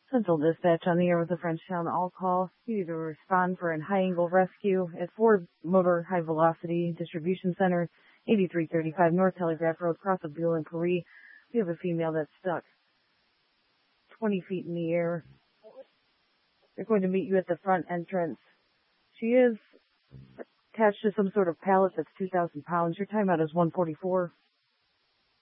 Central Dispatch on the air with the Frenchtown All Call. You need to respond for a high-angle rescue at Ford Motor High Velocity Distribution Center, 8335 North Telegraph Road, cross of Buell and Paris. We have a female that's stuck 20 feet in the air. They're going to meet you at the front entrance. She is attached to some sort of pallet that's 2,000 pounds. Your timeout is 1:44.